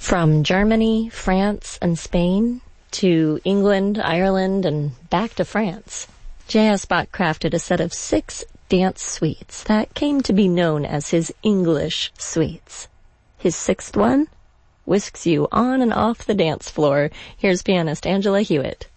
From Germany, France, and Spain to England, Ireland, and back to France, J.S. Bach crafted a set of 6 dance suites that came to be known as his English suites. His 6th one whisks you on and off the dance floor. Here's pianist Angela Hewitt.